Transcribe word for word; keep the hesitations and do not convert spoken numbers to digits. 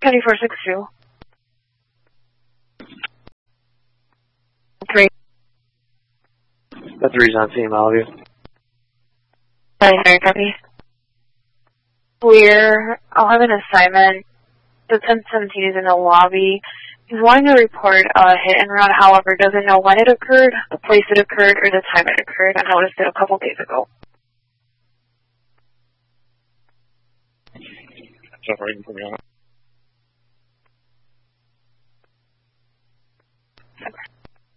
seventy-four sixty-two. Three. That's the reason I'm seeing all of you. Sorry, copy. We're, I'll have an assignment. The ten seventeen is in the lobby. He's wanting to report a hit and run, however, doesn't know when it occurred, the place it occurred, or the time it occurred. I noticed it a couple days ago. So far, you can put me on it.